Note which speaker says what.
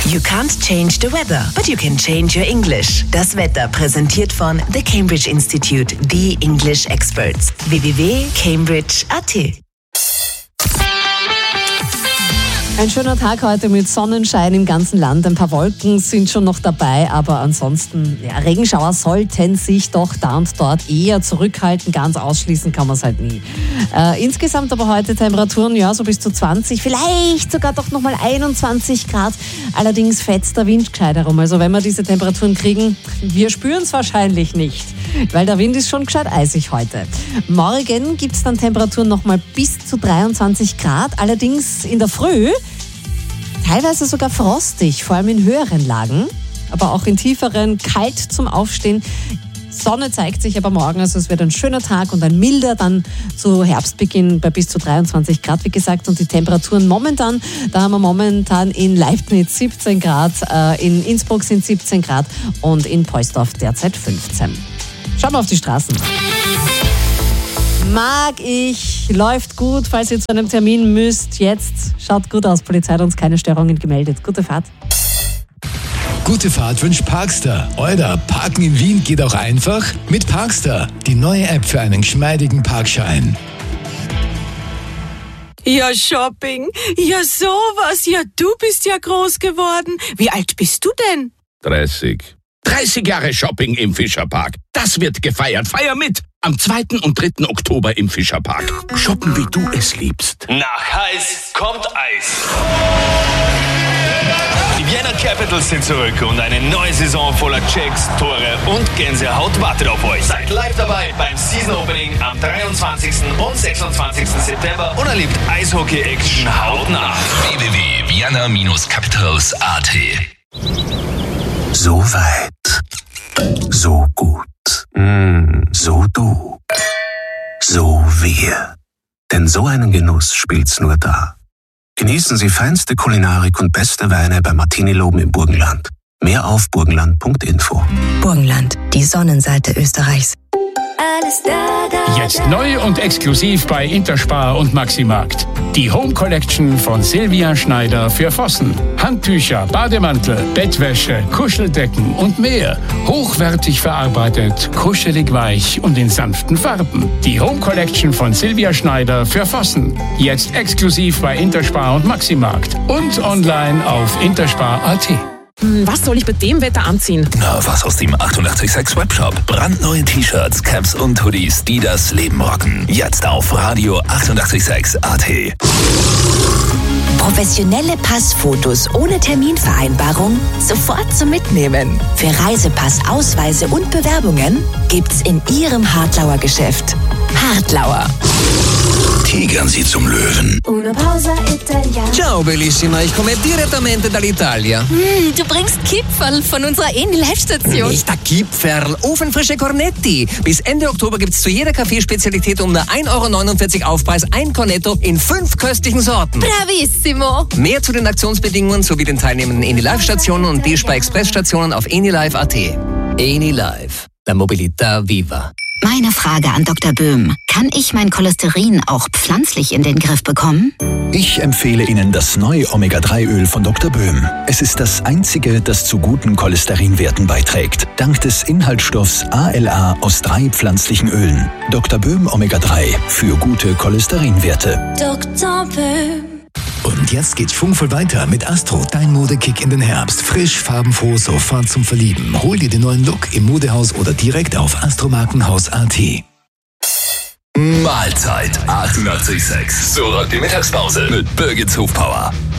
Speaker 1: You can't change the weather, but you can change your English. Das Wetter präsentiert von The Cambridge Institute, the English Experts. www.cambridge.at.
Speaker 2: Ein schöner Tag heute mit Sonnenschein im ganzen Land. Ein paar Wolken sind schon noch dabei, aber ansonsten, Regenschauer sollten sich doch da und dort eher zurückhalten. Ganz ausschließen kann man es halt nie. Insgesamt aber heute Temperaturen, so bis zu 20, vielleicht sogar doch nochmal 21 Grad. Allerdings fetzt der Wind gescheit herum. Also wenn wir diese Temperaturen kriegen, wir spüren es wahrscheinlich nicht, weil der Wind ist schon gescheit eisig heute. Morgen gibt es dann Temperaturen nochmal bis zu 23 Grad. Allerdings in der Früh teilweise sogar frostig, vor allem in höheren Lagen, aber auch in tieferen, kalt zum Aufstehen. Sonne zeigt sich aber morgen, also es wird ein schöner Tag und ein milder dann zu Herbstbeginn bei bis zu 23 Grad, wie gesagt. Und die Temperaturen momentan, da haben wir momentan in Leibniz 17 Grad, in Innsbruck sind 17 Grad und in Poisdorf derzeit 15. Schauen wir auf die Straßen. Mag ich, läuft gut, falls ihr zu einem Termin müsst. Jetzt schaut gut aus, Polizei hat uns keine Störungen gemeldet. Gute Fahrt.
Speaker 3: Gute Fahrt wünscht Parkstar. Euer Parken in Wien geht auch einfach mit Parkstar, die neue App für einen geschmeidigen Parkschein.
Speaker 4: Ja, Shopping. Ja, sowas. Ja, du bist ja groß geworden. Wie alt bist du denn?
Speaker 5: 30. 30 Jahre Shopping im Fischerpark. Das wird gefeiert. Feier mit! Am 2. und 3. Oktober im Fischerpark. Shoppen, wie du es liebst.
Speaker 6: Nach heiß kommt Eis. Die Vienna Capitals sind zurück und eine neue Saison voller Checks, Tore und Gänsehaut wartet auf euch. Seid live dabei beim Season Opening am 23. und 26. September und erlebt Eishockey-Action hautnah.
Speaker 7: www.vienna-capitals.at. So weit, so gut, so du, so wir. Denn so einen Genuss spielt's nur da. Genießen Sie feinste Kulinarik und beste Weine bei Martini Loben im Burgenland. Mehr auf burgenland.info.
Speaker 1: Burgenland, die Sonnenseite Österreichs.
Speaker 8: Alles da.
Speaker 9: Jetzt neu und exklusiv bei Interspar und Maximarkt. Die Home Collection von Silvia Schneider für Vossen. Handtücher, Bademantel, Bettwäsche, Kuscheldecken und mehr. Hochwertig verarbeitet, kuschelig weich und in sanften Farben. Die Home Collection von Silvia Schneider für Vossen. Jetzt exklusiv bei Interspar und Maximarkt. Und online auf interspar.at.
Speaker 4: Was soll ich bei dem Wetter anziehen?
Speaker 7: Na, was aus dem 886 Webshop. Brandneue T-Shirts, Caps und Hoodies, die das Leben rocken. Jetzt auf Radio 886.at.
Speaker 1: Professionelle Passfotos ohne Terminvereinbarung sofort zum Mitnehmen. Für Reisepass, Ausweise und Bewerbungen gibt's in Ihrem Hartlauer Geschäft. Hartlauer.
Speaker 7: Tigern Sie zum Löwen.
Speaker 8: Una pausa italiana.
Speaker 10: Ciao bellissima, ich komme direttamente dall'Italia.
Speaker 11: Du bringst Kipferl von unserer Eni-Live-Station.
Speaker 10: Nicht der Kipferl, ofenfrische Cornetti. Bis Ende Oktober gibt's zu jeder Kaffeespezialität um nur 1,49 € Aufpreis ein Cornetto in 5 köstlichen Sorten.
Speaker 11: Bravissimo.
Speaker 10: Mehr zu den Aktionsbedingungen sowie den teilnehmenden Eni-Live-Stationen und D-Spar-Express-Stationen auf enilive.at. Eni-Live, la mobilità viva.
Speaker 11: Meine Frage an Dr. Böhm. Kann ich mein Cholesterin auch pflanzlich in den Griff bekommen?
Speaker 3: Ich empfehle Ihnen das neue Omega-3-Öl von Dr. Böhm. Es ist das einzige, das zu guten Cholesterinwerten beiträgt. Dank des Inhaltsstoffs ALA aus 3 pflanzlichen Ölen. Dr. Böhm Omega-3 für gute Cholesterinwerte.
Speaker 8: Dr. Böhm.
Speaker 3: Und jetzt geht's schwungvoll weiter mit Astro, dein Modekick in den Herbst. Frisch, farbenfroh, sofort zum Verlieben. Hol dir den neuen Look im Modehaus oder direkt auf astromarkenhaus.at.
Speaker 7: Mahlzeit 886. So rockt die Mittagspause mit Birgits Hofpower.